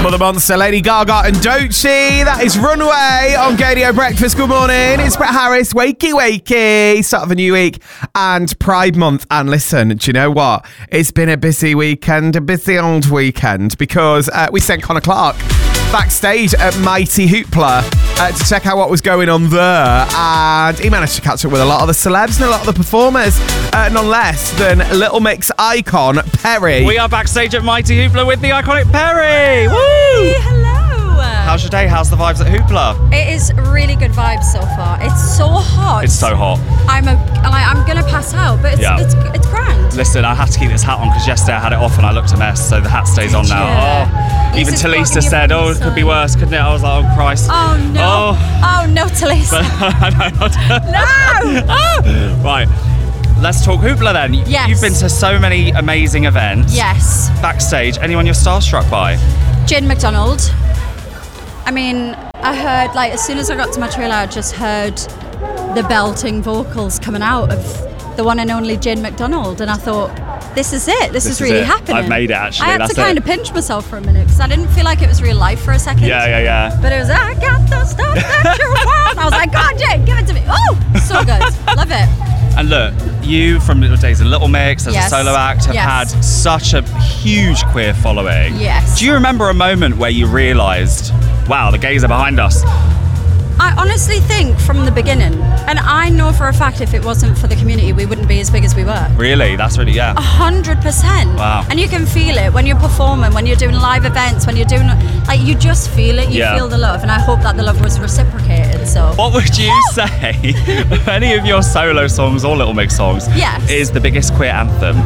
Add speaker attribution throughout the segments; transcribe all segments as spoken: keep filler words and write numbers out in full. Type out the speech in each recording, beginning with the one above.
Speaker 1: of the monster, Lady Gaga and Doechii. That is Runway on Gaydio Breakfast. Good morning. It's Brett Harris. Wakey, wakey. Start of a new week and Pride Month. And listen, do you know what? It's been a busy weekend, a busy old weekend, because uh, we sent Connor Clark backstage at Mighty Hoopla uh, to check out what was going on there, and he managed to catch up with a lot of the celebs and a lot of the performers, uh, none less than Little Mix icon Perrie.
Speaker 2: We are backstage at Mighty Hoopla with the iconic Perrie. Woo!
Speaker 3: Hey, hello.
Speaker 2: How's your day? How's the vibes at Hoopla?
Speaker 3: It is really good vibes so far. It's so hot.
Speaker 2: It's so hot.
Speaker 3: I'm a, like, I'm gonna pass out, but it's
Speaker 2: Yeah.
Speaker 3: it's it's grand.
Speaker 2: Listen, I have to keep this hat on because yesterday I had it off and I looked a mess, so the hat stays on now.
Speaker 3: Yeah.
Speaker 2: Oh, even
Speaker 3: Lisa's
Speaker 2: Talisa
Speaker 3: vlogging
Speaker 2: said,
Speaker 3: you
Speaker 2: "Oh,
Speaker 3: from
Speaker 2: it
Speaker 3: the
Speaker 2: could be
Speaker 3: sun."
Speaker 2: worse, couldn't it?" I was like, "Oh Christ."
Speaker 3: Oh no.
Speaker 2: Oh.
Speaker 3: Oh no, Talisa.
Speaker 2: But, I know.
Speaker 3: No.
Speaker 2: Ah! Right. Let's talk Hoopla then.
Speaker 3: Yes.
Speaker 2: You've been to so many amazing events.
Speaker 3: Yes.
Speaker 2: Backstage, anyone you're starstruck by?
Speaker 3: Jane McDonald. I mean, I heard, like, as soon as I got to my trailer, I just heard the belting vocals coming out of the one and only Jane McDonald, and I thought, this is it. This,
Speaker 2: This
Speaker 3: is
Speaker 2: is
Speaker 3: really
Speaker 2: it.
Speaker 3: happening.
Speaker 2: I've made it, actually.
Speaker 3: I had
Speaker 2: That's
Speaker 3: to kind
Speaker 2: it.
Speaker 3: of pinch myself for a minute because I didn't feel like it was real life for a second.
Speaker 2: Yeah, yeah, yeah.
Speaker 3: But it was, I got the stuff that you want. I was like, God, Jane, give it to me. Oh, so good. Love it.
Speaker 2: And look, you from Little Days and Little Mix as
Speaker 3: Yes.
Speaker 2: a solo act have
Speaker 3: Yes.
Speaker 2: had such a huge queer following.
Speaker 3: Yes.
Speaker 2: Do you remember a moment where you realised, wow, the gays are behind us?
Speaker 3: I honestly think from the beginning, and I know for a fact if it wasn't for the community, we wouldn't be as big as we were.
Speaker 2: Really? That's really, yeah.
Speaker 3: A hundred percent.
Speaker 2: Wow.
Speaker 3: And you can feel it when you're performing, when you're doing live events, when you're doing, like, you just feel it, you
Speaker 2: Yeah.
Speaker 3: feel the love, and I hope that the love was reciprocated, so.
Speaker 2: What would you say of any of your solo songs or Little Mix songs
Speaker 3: Yes.
Speaker 2: is the biggest queer anthem?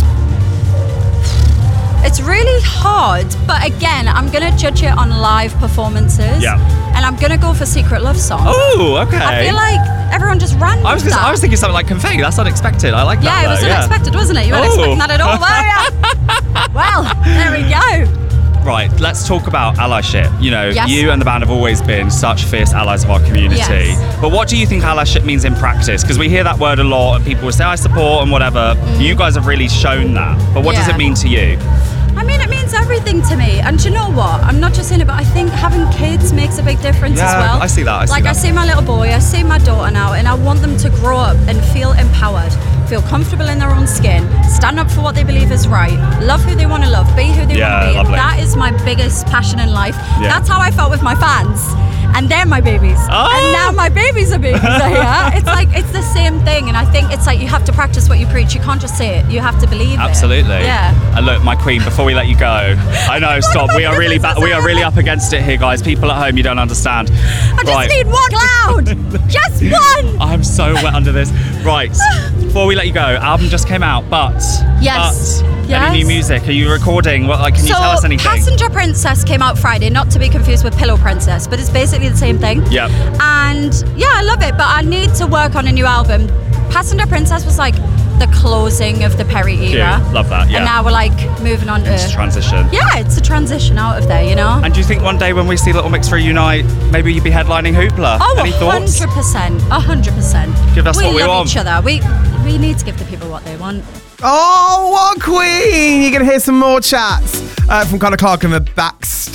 Speaker 3: It's really hard, but again, I'm going to judge it on live performances.
Speaker 2: Yeah.
Speaker 3: And I'm going to go for Secret Love Song.
Speaker 2: Oh, okay.
Speaker 3: I feel like everyone just ran
Speaker 2: I was,
Speaker 3: with
Speaker 2: gonna,
Speaker 3: that.
Speaker 2: I was thinking something like confetti. That's unexpected. I like
Speaker 3: yeah,
Speaker 2: that.
Speaker 3: it was
Speaker 2: though,
Speaker 3: unexpected, wasn't it? You weren't
Speaker 2: Oh.
Speaker 3: expecting that at all, were you? Well, there we go.
Speaker 2: Right, let's talk about allyship. You know,
Speaker 3: Yes.
Speaker 2: you and the band have always been such fierce allies of our community.
Speaker 3: Yes.
Speaker 2: But what do you think allyship means in practice? Because we hear that word a lot and people will say, I support and whatever. You guys have really shown that. But what does
Speaker 3: Mm. Yeah.
Speaker 2: it mean to you?
Speaker 3: I mean, it means everything to me. And do you know what? I'm not just saying it, but I think having kids makes a big difference
Speaker 2: Yeah,
Speaker 3: as well.
Speaker 2: I see that, I see
Speaker 3: like, I
Speaker 2: that.
Speaker 3: see my little boy, I see my daughter now, and I want them to grow up and feel empowered, feel comfortable in their own skin, stand up for what they believe is right, love who they want to love, be who they
Speaker 2: Yeah,
Speaker 3: want to be.
Speaker 2: lovely.
Speaker 3: And that is my biggest passion in life.
Speaker 2: Yeah.
Speaker 3: That's how I felt with my fans. And they're my babies.
Speaker 2: Oh.
Speaker 3: And now my babies are babies are here. It's like, it's the same thing. And I think it's like you have to practice what you preach. You can't just say it. You have to believe
Speaker 2: Absolutely.
Speaker 3: it. Yeah.
Speaker 2: And look, my queen, before we let you go, I know, stop. We are really ba- we are really up against it here, guys. People at home, you don't understand.
Speaker 3: I just
Speaker 2: right.
Speaker 3: need one loud. Just one.
Speaker 2: I'm so wet under this. Right. Before we let you go, album just came out, but
Speaker 3: Yes.
Speaker 2: but
Speaker 3: Yes.
Speaker 2: any new music? Are you recording? What? Like, can you
Speaker 3: So,
Speaker 2: tell us anything?
Speaker 3: Passenger Princess came out Friday, not to be confused with Pillow Princess, but it's basically the same thing.
Speaker 2: Yep.
Speaker 3: And yeah, I love it, but I need to work on a new album. Passenger Princess was like the closing of the Perrie era.
Speaker 2: Cute. Love that, yeah.
Speaker 3: And now we're like moving on to.
Speaker 2: It's transition.
Speaker 3: Yeah, it's a transition out of there, you know?
Speaker 2: And do you think one day when we see Little Mix reunite, maybe you'd be headlining Hoopla?
Speaker 3: Oh,
Speaker 2: Any
Speaker 3: a
Speaker 2: thoughts?
Speaker 3: hundred percent, a hundred percent.
Speaker 2: Give us
Speaker 3: we
Speaker 2: what we
Speaker 3: love
Speaker 2: want.
Speaker 3: each other. We we need to give the people what they want.
Speaker 1: Oh, what a queen! You're going to hear some more chats uh, from Connor Clark in the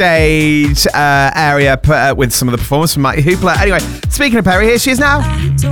Speaker 1: backstage uh, area uh, with some of the performers from Mighty Hoopla. Anyway, speaking of Perrie, here she is now.